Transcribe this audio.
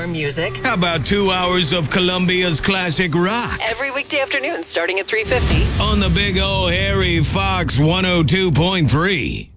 more music. How about 2 hours of Colombia's classic rock? Every weekday afternoon starting at 3:50. On the Big O Harry Fox 102.3.